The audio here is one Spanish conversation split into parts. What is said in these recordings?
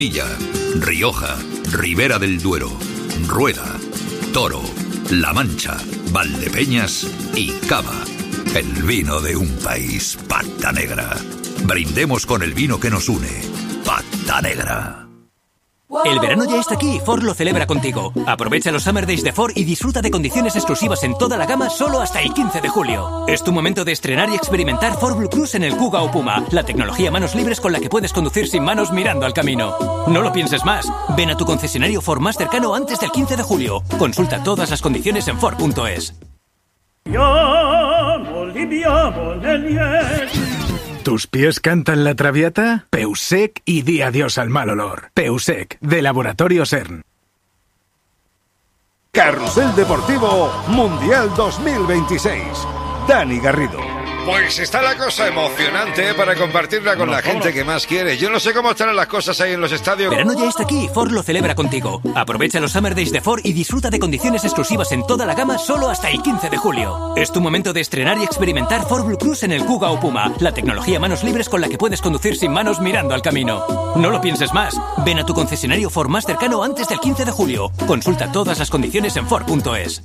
Rioja, Ribera del Duero, Rueda, Toro, La Mancha, Valdepeñas y Cava. El vino de un país, Pata Negra. Brindemos con el vino que nos une, Pata Negra. El verano ya está aquí y Ford lo celebra contigo. Aprovecha los Summer Days de Ford y disfruta de condiciones exclusivas en toda la gama solo hasta el 15 de julio. Es tu momento de estrenar y experimentar Ford Blue Cruise en el Kuga o Puma, la tecnología manos libres con la que puedes conducir sin manos mirando al camino. No lo pienses más. Ven a tu concesionario Ford más cercano antes del 15 de julio. Consulta todas las condiciones en Ford.es. ¿Tus pies cantan la traviata? Peusec y di adiós al mal olor. Peusec, de Laboratorio CERN. Carrusel Deportivo Mundial 2026. Dani Garrido. Pues está la cosa emocionante para compartirla con la gente que más quiere. Yo no sé cómo estarán las cosas ahí en los estadios. Verano ya está aquí y Ford lo celebra contigo. Aprovecha los Summer Days de Ford y disfruta de condiciones exclusivas en toda la gama solo hasta el 15 de julio. Es tu momento de estrenar y experimentar Ford Blue Cruise en el Kuga o Puma, la tecnología manos libres con la que puedes conducir sin manos mirando al camino. No lo pienses más. Ven a tu concesionario Ford más cercano antes del 15 de julio. Consulta todas las condiciones en Ford.es.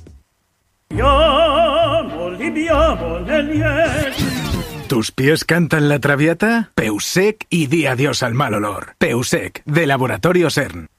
¿Tus pies cantan la traviata? Peusec y di adiós al mal olor. Peusec, de Laboratorio CERN.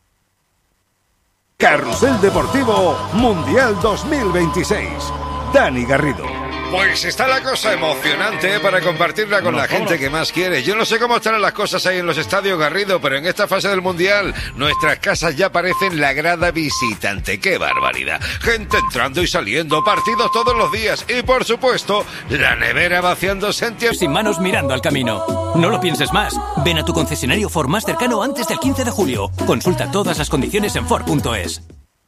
Carrusel Deportivo Mundial 2026. Dani Garrido. Pues está la cosa emocionante para compartirla con la gente que más quiere. Yo no sé cómo estarán las cosas ahí en los estadios, Garrido, pero en esta fase del Mundial nuestras casas ya parecen la grada visitante. ¡Qué barbaridad! Gente entrando y saliendo, partidos todos los días y, por supuesto, la nevera vaciándose en tiempo. Sin manos mirando al camino. No lo pienses más. Ven a tu concesionario Ford más cercano antes del 15 de julio. Consulta todas las condiciones en Ford.es.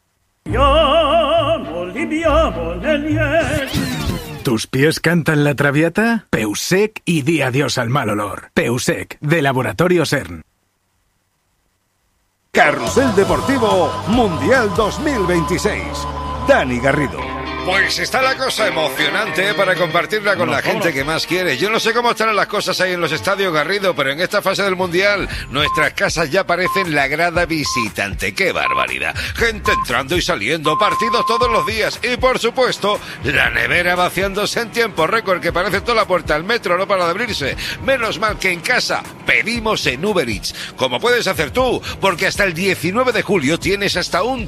¿Tus pies cantan la traviata? Peusec y di adiós al mal olor. Peusec, de Laboratorio CERN. Carrusel Deportivo Mundial 2026. Dani Garrido. Pues está la cosa emocionante para compartirla con la gente que más quiere. Yo no sé cómo estarán las cosas ahí en los estadios, Garrido, pero en esta fase del Mundial nuestras casas ya parecen la grada visitante. ¡Qué barbaridad! Gente entrando y saliendo, partidos todos los días y, por supuesto, la nevera vaciándose en tiempo récord, que parece toda la puerta del metro no para de abrirse. Menos mal que en casa pedimos en Uber Eats, como puedes hacer tú, porque hasta el 19 de julio tienes hasta un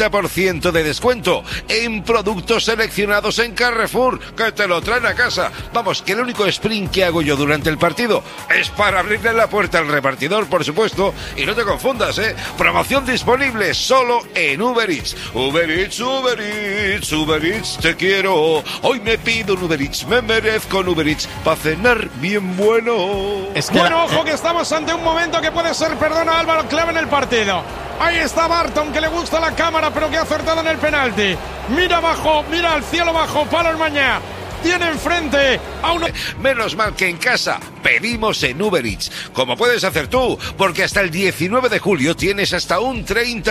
30% de descuento en productos seleccionados en Carrefour, que te lo traen a casa. Vamos, que el único sprint que hago yo durante el partido es para abrirle la puerta al repartidor, por supuesto, y no te confundas, promoción disponible solo en Uber Eats. Uber Eats, Uber Eats, Uber Eats, te quiero. Hoy me pido un Uber Eats, me merezco un Uber Eats para cenar bien bueno. Bueno, ojo que estamos ante un momento que puede ser, perdona Álvaro, clave en el partido. Ahí está Barton, que le gusta la cámara, pero que ha acertado en el penalti. Mira abajo, mira al cielo bajo, Palo Mañá. Tiene enfrente a uno. Menos mal que en casa pedimos en Uber Eats, como puedes hacer tú, porque hasta el 19 de julio tienes hasta un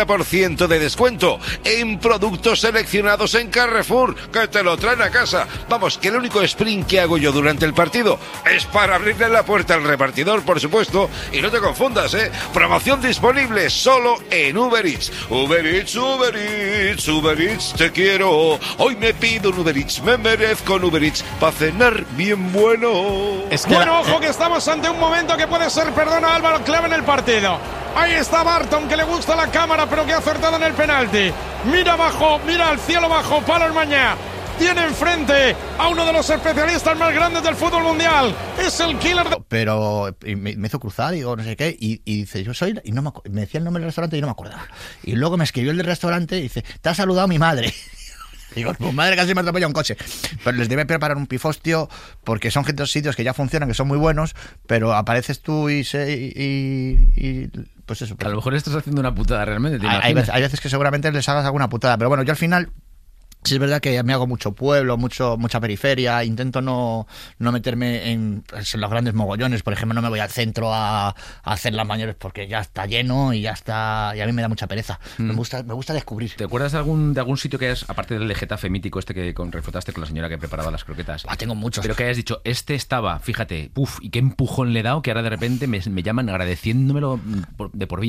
30% de descuento en productos seleccionados en Carrefour, que te lo traen a casa. Vamos, que el único sprint que hago yo durante el partido es para abrirle la puerta al repartidor, por supuesto, y no te confundas, promoción disponible solo en Uber Eats. Uber Eats, Uber Eats, Uber Eats, te quiero. Hoy me pido un Uber Eats, me merezco un Uber Eats para cenar bien bueno. Bueno, ojo que estamos ante un momento que puede ser, perdona Álvaro, clave en el partido. Ahí está Barton, que le gusta la cámara, pero que ha acertado en el penalti. Mira abajo, mira al cielo bajo, Palo Mañá. Tiene enfrente a uno de los especialistas más grandes del fútbol mundial. Es el killer de... Pero me hizo cruzar, digo, no sé qué, y dice, yo soy... Y no me decía el nombre del restaurante y no me acordaba. Y luego me escribió el del restaurante y dice, te ha saludado mi madre. Digo, tu madre casi me atropella un coche. Pero les debe preparar un pifostio, porque son gente de sitios que ya funcionan, que son muy buenos, pero apareces tú y pues eso. A lo mejor estás haciendo una putada realmente. Hay veces que seguramente les hagas alguna putada, pero bueno, yo al final Sí, es verdad que me hago mucho pueblo, mucha periferia, intento no meterme en los grandes mogollones, por ejemplo, no me voy al centro a hacer las mayores porque ya está lleno y a mí me da mucha pereza. Me gusta descubrir. ¿Te acuerdas de algún sitio que hayas, aparte del de Getafe mítico este que refutaste con la señora que preparaba las croquetas? Tengo muchos. Pero que hayas dicho, estaba, fíjate, y qué empujón le he dado que ahora de repente me llaman agradeciéndomelo de por vida.